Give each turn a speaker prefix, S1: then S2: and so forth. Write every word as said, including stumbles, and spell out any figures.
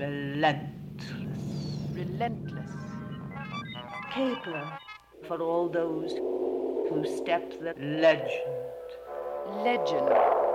S1: Relentless.
S2: Relentless.
S1: Caper for all those who step the legend.
S2: Legend.